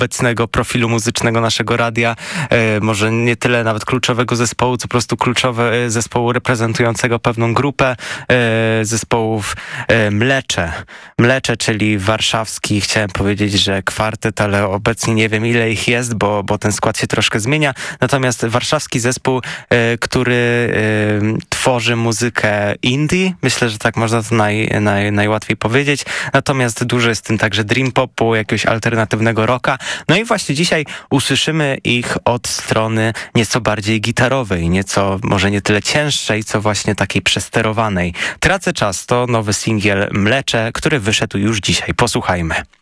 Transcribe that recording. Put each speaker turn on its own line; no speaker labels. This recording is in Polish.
obecnego profilu muzycznego naszego radia, może nie tyle nawet kluczowego zespołu, co po prostu kluczowe zespołu reprezentującego pewną grupę zespołów Mlecze, czyli warszawski, chciałem powiedzieć, że kwartet, ale obecnie nie wiem ile ich jest, bo ten skład się troszkę zmienia. Natomiast warszawski zespół, który tworzy muzykę indie, myślę, że tak można to najłatwiej powiedzieć. Natomiast dużo jest w tym także dream popu, jakiegoś alternatywnego rocka. No i właśnie dzisiaj usłyszymy ich od strony nieco bardziej gitarowej, nieco może nie tyle cięższej, co właśnie takiej przesterowanej. Tracę czas to nowy singiel Mlecze, który wyszedł już dzisiaj. Posłuchajmy.